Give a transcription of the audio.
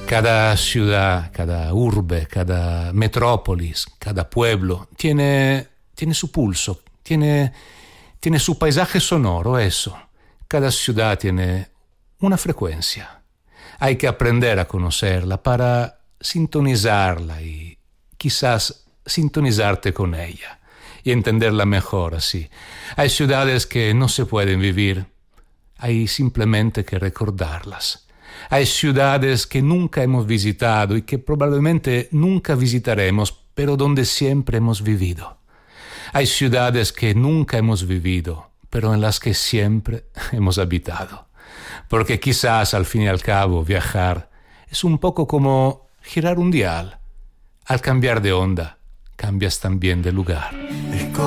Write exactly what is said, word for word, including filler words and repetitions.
Cada ciudad, cada urbe, cada metrópolis, cada pueblo tiene, tiene su pulso, tiene, tiene su paisaje sonoro, eso. Cada ciudad tiene una frecuencia. Hay que aprender a conocerla para sintonizarla y quizás sintonizarte con ella y entenderla mejor así. Hay ciudades que no se pueden vivir, hay simplemente que recordarlas. Hay ciudades que nunca hemos visitado y que probablemente nunca visitaremos, pero donde siempre hemos vivido. Hay ciudades que nunca hemos vivido, pero en las que siempre hemos habitado. Porque quizás al fin y al cabo viajar es un poco como girar un dial. Al cambiar de onda, cambias también de lugar.